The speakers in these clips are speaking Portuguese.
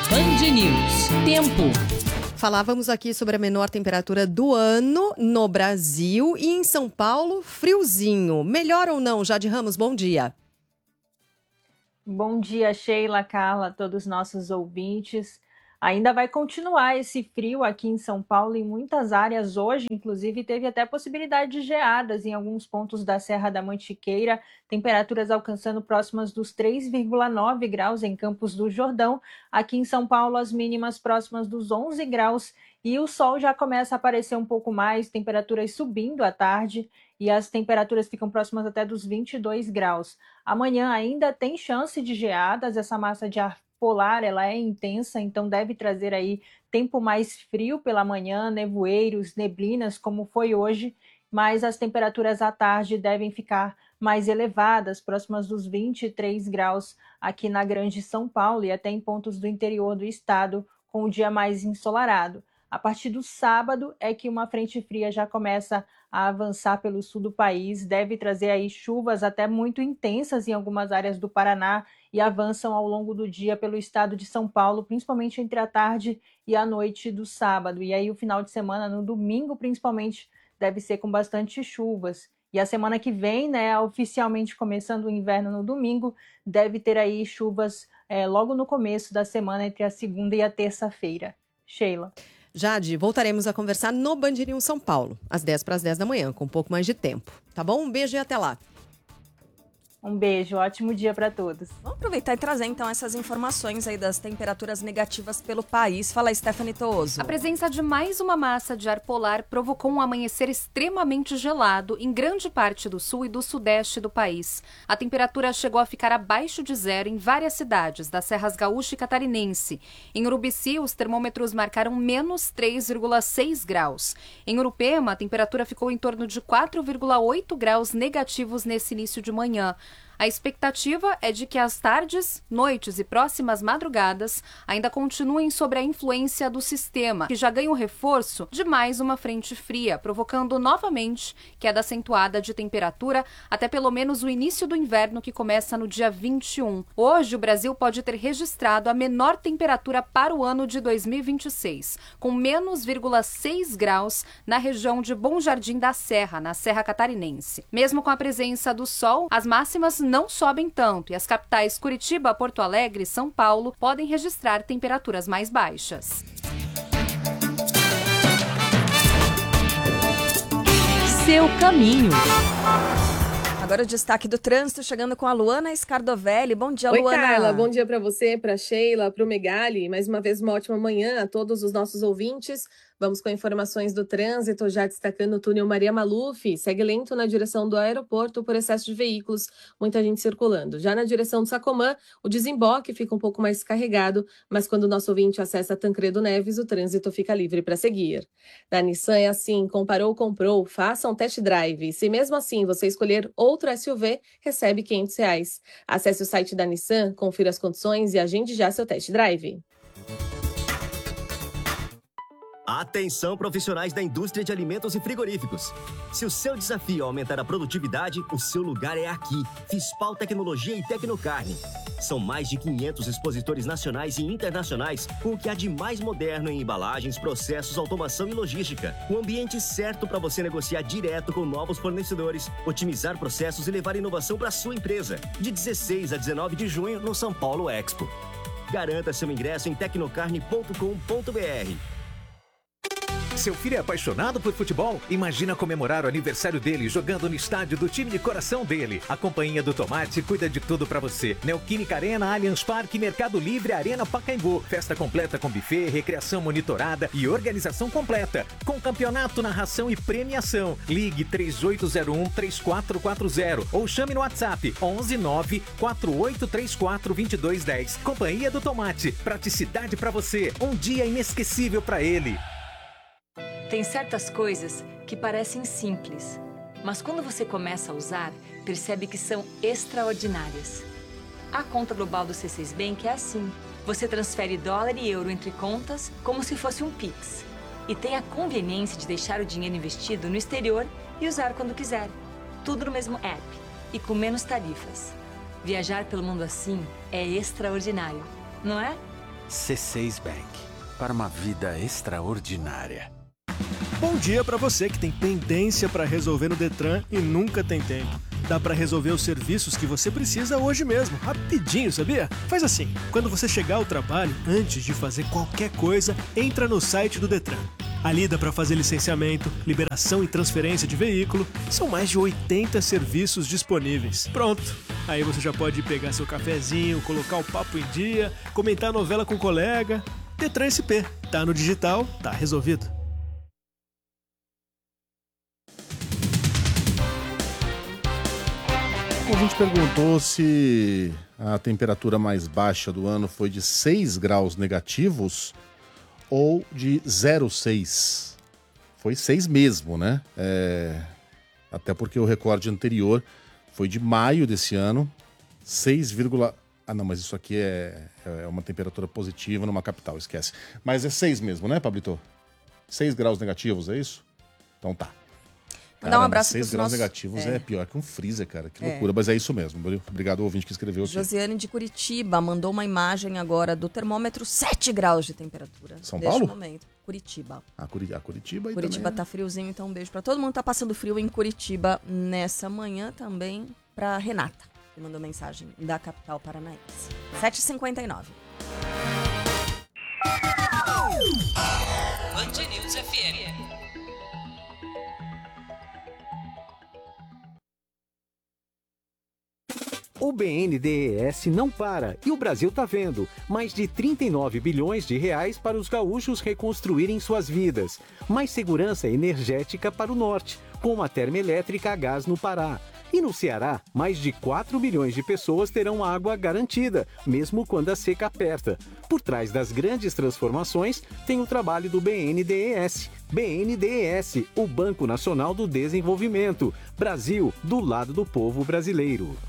Band News. Tempo. Falávamos aqui sobre a menor temperatura do ano no Brasil e em São Paulo, friozinho. Melhor ou não, Jade Ramos, bom dia. Bom dia, Sheila, Carla, todos os nossos ouvintes. Ainda vai continuar esse frio aqui em São Paulo em muitas áreas hoje, inclusive teve até possibilidade de geadas em alguns pontos da Serra da Mantiqueira, temperaturas alcançando próximas dos 3,9 graus em Campos do Jordão. Aqui em São Paulo, as mínimas próximas dos 11 graus e o sol já começa a aparecer um pouco mais, temperaturas subindo à tarde e as temperaturas ficam próximas até dos 22 graus. Amanhã ainda tem chance de geadas, essa massa de ar polar, ela é intensa, então deve trazer aí tempo mais frio pela manhã, nevoeiros, neblinas, como foi hoje, mas as temperaturas à tarde devem ficar mais elevadas, próximas dos 23 graus aqui na Grande São Paulo e até em pontos do interior do estado, com o dia mais ensolarado. A partir do sábado é que uma frente fria já começa a avançar pelo sul do país, deve trazer aí chuvas até muito intensas em algumas áreas do Paraná e avançam ao longo do dia pelo estado de São Paulo, principalmente entre a tarde e a noite do sábado. E aí o final de semana, no domingo principalmente, deve ser com bastante chuvas. E a semana que vem, né, oficialmente começando o inverno no domingo, deve ter aí chuvas logo no começo da semana, entre a segunda e a terça-feira. Sheila. Jade, voltaremos a conversar no Band News São Paulo, às 10 para as 10 da manhã, com um pouco mais de tempo. Tá bom? Um beijo e até lá. Um beijo, ótimo dia para todos. Vamos aproveitar e trazer então essas informações aí das temperaturas negativas pelo país. Fala aí, Stephanie Tooso. A presença de mais uma massa de ar polar provocou um amanhecer extremamente gelado em grande parte do sul e do sudeste do país. A temperatura chegou a ficar abaixo de zero em várias cidades das Serras Gaúcha e Catarinense. Em Urubici, os termômetros marcaram menos 3,6 graus. Em Urupema, a temperatura ficou em torno de 4,8 graus negativos nesse início de manhã. A expectativa é de que as tardes, noites e próximas madrugadas ainda continuem sob a influência do sistema, que já ganha o reforço de mais uma frente fria, provocando novamente queda acentuada de temperatura até pelo menos o início do inverno, que começa no dia 21. Hoje, o Brasil pode ter registrado a menor temperatura para o ano de 2026, com menos 0,6 graus na região de Bom Jardim da Serra, na Serra Catarinense. Mesmo com a presença do sol, as máximas não sobem tanto e as capitais Curitiba, Porto Alegre e São Paulo podem registrar temperaturas mais baixas. Seu caminho. Agora o destaque do trânsito chegando com a Luana Scardovelli. Bom dia, Oi, Luana. Carla. Bom dia para você, para Sheila, para o Megali. Mais uma vez, uma ótima manhã a todos os nossos ouvintes. Vamos com informações do trânsito, já destacando o túnel Maria Maluf. Segue lento na direção do aeroporto por excesso de veículos, muita gente circulando. Já na direção do Sacomã, o desemboque fica um pouco mais carregado, mas quando o nosso ouvinte acessa Tancredo Neves, o trânsito fica livre para seguir. Da Nissan é assim, comparou, comprou, faça um test drive. Se mesmo assim você escolher outro SUV, recebe R$500. Acesse o site da Nissan, confira as condições e agende já seu test drive. Atenção, profissionais da indústria de alimentos e frigoríficos. Se o seu desafio é aumentar a produtividade, o seu lugar é aqui. Fispal Tecnologia e Tecnocarne. São mais de 500 expositores nacionais e internacionais com o que há de mais moderno em embalagens, processos, automação e logística. O ambiente certo para você negociar direto com novos fornecedores, otimizar processos e levar inovação para a sua empresa. De 16 a 19 de junho no São Paulo Expo. Garanta seu ingresso em tecnocarne.com.br. Seu filho é apaixonado por futebol? Imagina comemorar o aniversário dele jogando no estádio do time de coração dele. A Companhia do Tomate cuida de tudo pra você. Neoquímica Arena, Allianz Parque, Mercado Livre, Arena Pacaembu. Festa completa com buffet, recreação monitorada e organização completa. Com campeonato, narração e premiação. Ligue 3801-3440 ou chame no WhatsApp 119-4834-2210. Companhia do Tomate. Praticidade pra você. Um dia inesquecível pra ele. Tem certas coisas que parecem simples, mas quando você começa a usar, percebe que são extraordinárias. A conta global do C6 Bank é assim. Você transfere dólar e euro entre contas como se fosse um Pix. E tem a conveniência de deixar o dinheiro investido no exterior e usar quando quiser. Tudo no mesmo app e com menos tarifas. Viajar pelo mundo assim é extraordinário, não é? C6 Bank, para uma vida extraordinária. Bom dia para você que tem pendência para resolver no Detran e nunca tem tempo. Dá para resolver os serviços que você precisa hoje mesmo, rapidinho, sabia? Faz assim, quando você chegar ao trabalho, antes de fazer qualquer coisa, entra no site do Detran. Ali dá para fazer licenciamento, liberação e transferência de veículo. São mais de 80 serviços disponíveis. Pronto! Aí você já pode pegar seu cafezinho, colocar o papo em dia, comentar a novela com o colega. Detran SP. Tá no digital, tá resolvido. O ouvinte perguntou se a temperatura mais baixa do ano foi de 6 graus negativos ou de 0,6. Foi 6 mesmo, né? Até porque o recorde anterior foi de maio desse ano, 6, ah não, mas isso aqui é uma temperatura positiva numa capital, esquece. Mas é 6 mesmo, né, Pablito? 6 graus negativos, é isso? Então tá. Mandar um abraço 6 graus negativos é pior que um freezer, cara. Que loucura, mas é isso mesmo. Obrigado ao ouvinte que escreveu aqui. Josiane de Curitiba mandou uma imagem agora do termômetro, 7 graus de temperatura. São Paulo? Neste momento. Curitiba. Curitiba. Curitiba tá friozinho, então um beijo pra todo mundo que tá passando frio em Curitiba nessa manhã. Também pra Renata, que mandou mensagem da capital paranaense. 7h59. Band News FM. O BNDES não para e o Brasil tá vendo. Mais de 39 bilhões de reais para os gaúchos reconstruírem suas vidas. Mais segurança energética para o norte, com uma termoelétrica a gás no Pará. E no Ceará, mais de 4 milhões de pessoas terão água garantida, mesmo quando a seca aperta. Por trás das grandes transformações, tem o trabalho do BNDES. BNDES, o Banco Nacional do Desenvolvimento. Brasil, do lado do povo brasileiro.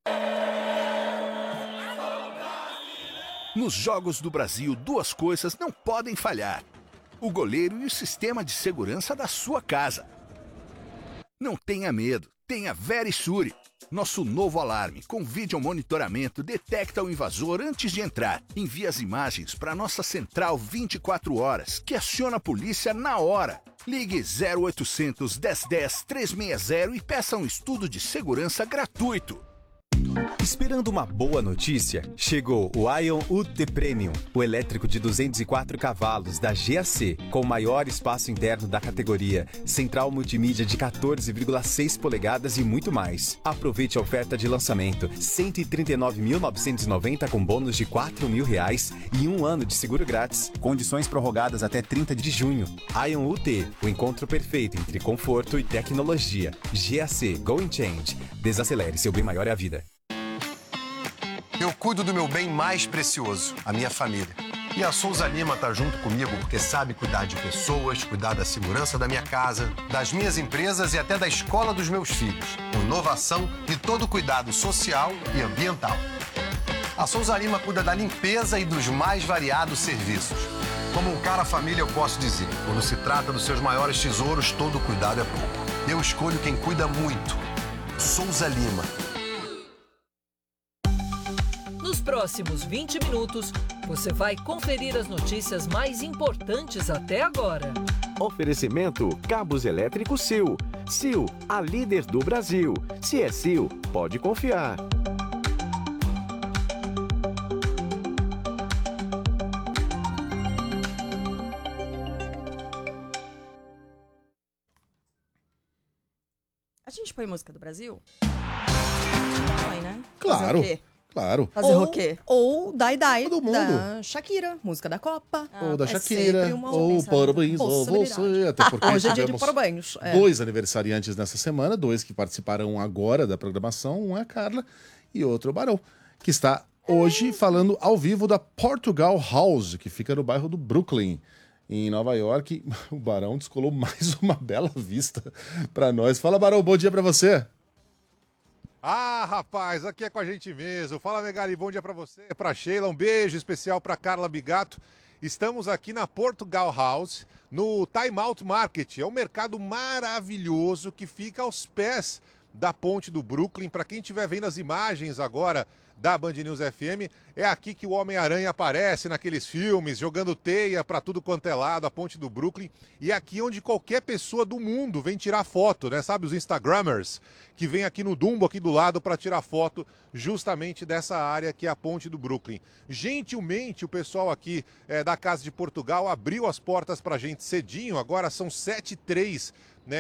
Nos Jogos do Brasil, 2 coisas não podem falhar: o goleiro e o sistema de segurança da sua casa. Não tenha medo, tenha Verisure. Nosso novo alarme com vídeo monitoramento detecta o invasor antes de entrar. Envia as imagens para nossa central 24 horas, que aciona a polícia na hora. Ligue 0800 1010 360 e peça um estudo de segurança gratuito. Esperando uma boa notícia? Chegou o Ion UT Premium, o elétrico de 204 cavalos da GAC, com o maior espaço interno da categoria, central multimídia de 14,6 polegadas e muito mais. Aproveite a oferta de lançamento, R$ 139.990 com bônus de R$ 4.000 e 1 ano de seguro grátis. Condições prorrogadas até 30 de junho. Ion UT, o encontro perfeito entre conforto e tecnologia. GAC, Go and Change. Desacelere, seu bem maior é a vida. Eu cuido do meu bem mais precioso, a minha família. E a Souza Lima tá junto comigo porque sabe cuidar de pessoas, cuidar da segurança da minha casa, das minhas empresas e até da escola dos meus filhos. Com inovação e todo cuidado social e ambiental. A Souza Lima cuida da limpeza e dos mais variados serviços. Como um cara família, eu posso dizer, quando se trata dos seus maiores tesouros, todo cuidado é pouco. Eu escolho quem cuida muito. Souza Lima. Nos próximos 20 minutos, você vai conferir as notícias mais importantes até agora. Oferecimento Cabos Elétricos Sil. Sil, a líder do Brasil. Se é Sil, pode confiar. A gente põe música do Brasil? Põe, né? Claro. Fazer o quê? Claro. Fazer o quê? Ou Dai Dai, Todo mundo. da Shakira, música da Copa. Ou da É Shakira, sempre uma ou parabéns a você. Até porque Hoje é dia de tivemos parabéns. 2 aniversariantes nessa semana, 2 que participaram agora da programação, um é a Carla e outro é o Barão, que está hoje falando ao vivo da Portugal House, que fica no bairro do Brooklyn, em Nova York. O Barão descolou mais uma bela vista para nós. Fala, Barão, bom dia para você. Ah, rapaz, aqui é com a gente mesmo. Fala, Megali, bom dia pra você, pra Sheila, um beijo especial pra Carla Bigato. Estamos aqui na Portugal House, no Time Out Market. É um mercado maravilhoso que fica aos pés da ponte do Brooklyn. Para quem estiver vendo as imagens agora da Band News FM, é aqui que o Homem-Aranha aparece naqueles filmes, jogando teia para tudo quanto é lado, a ponte do Brooklyn. E é aqui onde qualquer pessoa do mundo vem tirar foto, né? Sabe, os Instagrammers que vem aqui no Dumbo, aqui do lado, para tirar foto justamente dessa área que é a ponte do Brooklyn. Gentilmente, o pessoal aqui da Casa de Portugal abriu as portas para a gente cedinho, agora são 7h03,